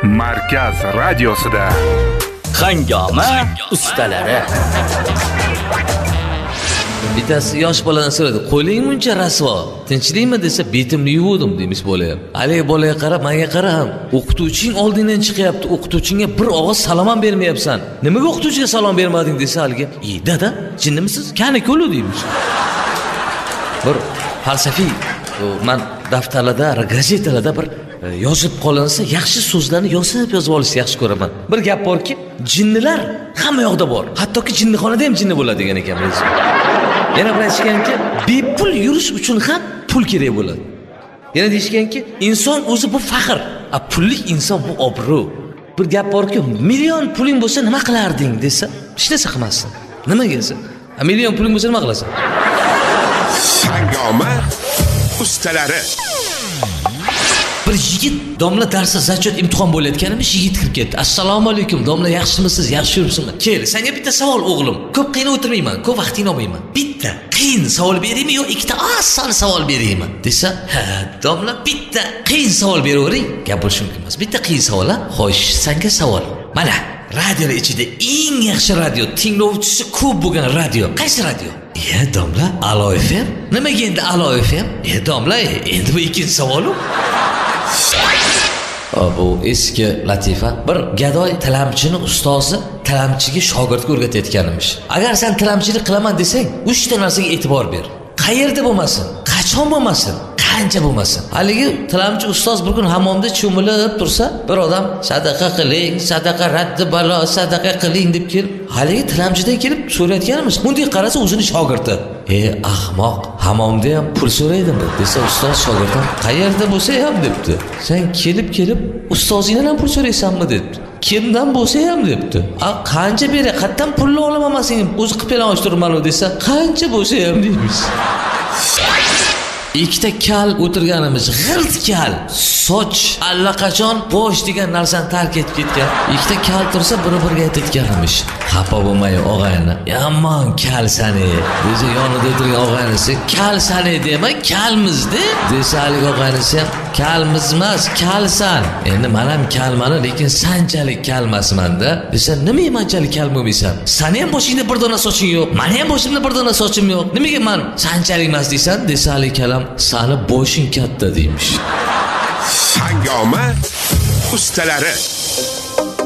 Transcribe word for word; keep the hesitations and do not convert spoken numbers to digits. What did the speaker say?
Markaz radiosida Hangoma ustalari. Bittasi yosh bolani so'radi, qo'ling muncha rasvo, tinchlikmi desa, betimni yuvdim demiş bolaya. Haligi bolaga qarab, menga qarab, o'qituvching oldingdan chiqyapti, o'qituvchingga bir og'iz salom ham bermayapsan. Nimaga o'qituvchiga salom bermading desa, haligi, "Ey dada, jinnimisiz? Qani ko'lu" demiş. Bir falsafiy, men daftarlarda, gazetalarda bir yozib qolinsa, yaxshi so'zlarni yozib yozib olishni yaxshi ko'raman. Bir gap borki, jinnilar hamma yoqda bor. Hattoki jinnixonada ham jinni bo'ladi degan ekanmiz. Yana bir aytishganki, bepul yurish uchun ham pul kerak bo'ladi. Yana deyishganki, inson o'zi bu faxr, a pullik inson bu obro'. Bir gap borki, million puling bo'lsa nima qilarding desa, hech narsa qilmassin. Nimaga desa? A million puling bo'lsa nima qilasan? Hangoma ustalari. Bir yigit domla darsda zachot imtihon bo'layotganimiz yigit kirib ketdi. Assalomu alaykum, domla yaxshimisiz? Yaxshi yuribsizmi? Kel, senga bitta savol o'g'lim. Ko'p qiyin o'tirmayman, ko'p vaqtingni olmayman. Bitta qiyin savol beraymi yo ikkita oson savol beraymi? Desa, ha, domla bitta qiyin savol beravering. Gap bo'lishi mumkin emas. Bitta qiyin savol, ha? Xo'sh, senga savol. Mana, radiolar ichida eng yaxshi radio, tinglovchisi ko'p bo'lgan radio. Qaysi radio? E, domla, Alo F M. Nimaga endi Alo F M? E, domla, endi bu ikkinchi savol-ku. Bu eski latifa. Bir gadoy tilamchini ustozi tilamchiga shogirdga o'rgatayotganimish. Agar sen tilamchilik qilaman desang, uch ta narsaga e'tibor ber. Qayerda bo'lmasin, qachon bo'lmasin, qancha bo'lmasin. Haligi tilamchi ustoz bir kun hammomda cho'milib tursa, bir odam sadaqa qiling, sadaqa raddi balo, sadaqa qiling deb kelib, haligi tilamchidan kelib so'rayotganimiz. Bunday qarasa o'zini shogirdi. "Ey ahmoq, hammomda ham pul so'raydimi?" desa, ustoz shogirdan qayerda bo'lsa ham debdi. "Sen kelib-kelib ustozingdan ham pul so'raysanmi?" debdi. "Kimdan bo'lsa ham" debdi. "A qancha beray? Qayerdan pulni olaman sen? O'zi qilib turibman" desa, "Qancha bo'lsa ham" deymiz. Ikkita kal o'tirganimiz, g'irt kal, soch allaqachon bosh degan narsani tark etib ketgan. Ikkita kal tursa, bir-biriga aytayotganimiz. "Xafa bo'lmay, og'ayni. Yomon kal sani." O'zi yonida o'tirgan og'aynisi, "Kal sani dema, kalmiz-da." Desa, haligi og'aynisi ham, "Kalmiz emas, kalsan. Endi men ham kalman, lekin sanchalik kalmasman-da." Desa, "Nima manchalik kal bo'lmaysan? Seni ham boshingda bir dona soching yo'q, meni ham boshimda bir dona sochim yo'q. Nimaga men sanchalik emas deysan?" Desa, haligi kalam, "Sani boshing katta" deymish. Hangoma ustalari.